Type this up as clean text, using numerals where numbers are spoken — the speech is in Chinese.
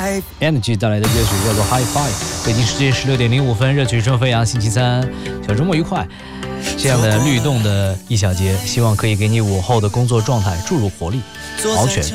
Energy 带来的歌曲叫做 High Five。北京时间16:05，热曲正飞扬，星期三，小周末愉快。这样的律动的一小节，希望可以给你午后的工作状态注入活力。獒犬